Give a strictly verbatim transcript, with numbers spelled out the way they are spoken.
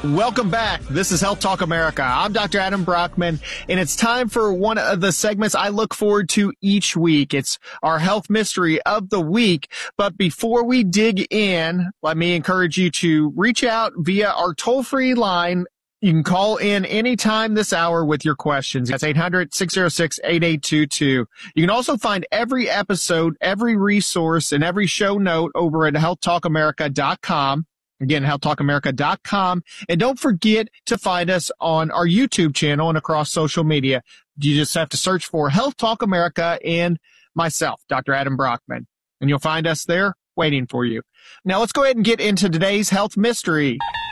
Welcome back. This is Health Talk America. I'm Doctor Adam Brockman, and it's time for one of the segments I look forward to each week. It's our health mystery of the week. But before we dig in, let me encourage you to reach out via our toll-free line. You can call in anytime this hour with your questions. That's eight hundred, six oh six, eight eight two two. You can also find every episode, every resource, and every show note over at health talk america dot com. Again, health talk america dot com. And don't forget to find us on our YouTube channel and across social media. You just have to search for Health Talk America and myself, Doctor Adam Brockman. And you'll find us there waiting for you. Now let's go ahead and get into today's health mystery.